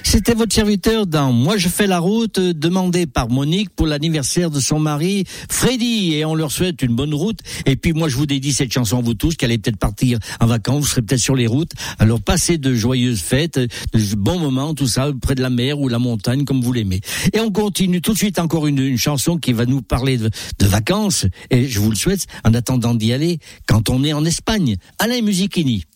C'était votre serviteur dans Moi je fais la route, demandé par Monique pour l'anniversaire de son mari Freddy, et on leur souhaite une bonne route. Et puis moi je vous dédie cette chanson à vous tous qui allez peut-être partir en vacances, vous serez peut-être sur les routes. Alors passez de joyeuses fêtes, de bons moments, tout ça près de la mer ou la montagne comme vous l'aimez. Et on continue tout de suite encore une chanson qui va nous parler de vacances, et je vous le souhaite en attendant d'y aller quand on est en Espagne. Alain Musichini.